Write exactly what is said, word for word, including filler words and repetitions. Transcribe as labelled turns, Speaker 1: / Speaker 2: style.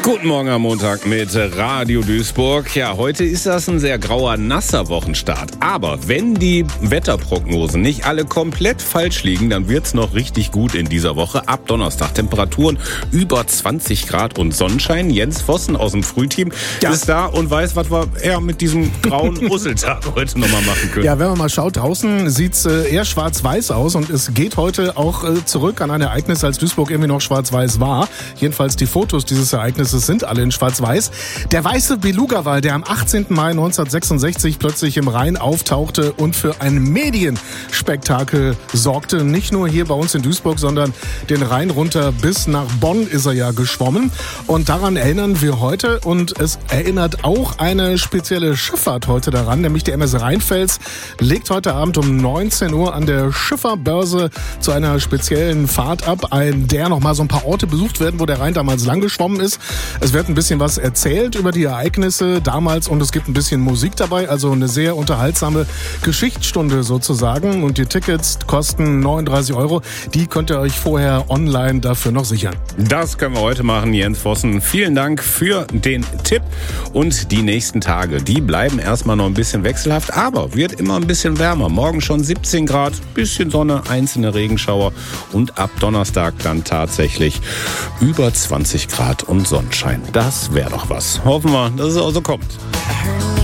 Speaker 1: Guten Morgen am Montag mit Radio Duisburg. Ja, heute ist das ein sehr grauer, nasser Wochenstart. Aber wenn die Wetterprognosen nicht alle komplett falsch liegen, dann wird's noch richtig gut in dieser Woche. Ab Donnerstag Temperaturen über zwanzig Grad und Sonnenschein. Jens Vossen aus dem Frühteam ja. ist da und weiß, was wir eher mit diesem grauen Usseltag heute nochmal machen können.
Speaker 2: Ja, wenn man mal schaut, draußen sieht's eher schwarz-weiß aus und es geht heute auch zurück an ein Ereignis, als Duisburg irgendwie noch schwarz-weiß war. Jedenfalls die Fotos dieses Ereignisses sind alle in schwarz-weiß. Der weiße Beluga-Wal, der am achtzehnten Mai neunzehnhundertsechsundsechzig plötzlich im Rhein auftauchte und für ein Medienspektakel sorgte. Nicht nur hier bei uns in Duisburg, sondern den Rhein runter bis nach Bonn ist er ja geschwommen. Und daran erinnern wir heute. Und es erinnert auch eine spezielle Schifffahrt heute daran, nämlich die M S Rheinfels legt heute Abend um neunzehn Uhr an der Schifferbörse zu einer speziellen Fahrt ab, ein der noch mal so ein paar Orte besucht werden, wo der Rhein damals lang geschwommen ist. Es wird ein bisschen was erzählt über die Ereignisse damals und es gibt ein bisschen Musik dabei, also eine sehr unterhaltsame Geschichtsstunde sozusagen. Und die Tickets kosten neununddreißig Euro. Die könnt ihr euch vorher online dafür noch sichern.
Speaker 1: Das können wir heute machen, Jens Vossen. Vielen Dank für den Tipp. Und die nächsten Tage, die bleiben erstmal noch ein bisschen wechselhaft, aber wird immer ein bisschen wärmer. Morgen schon siebzehn Grad, bisschen Sonne, einzelne Regenschauer und ab Donnerstag dann tatsächlich über zwanzig Grad und Sonnenschein. Das wäre doch was. Hoffen wir, dass es auch so kommt.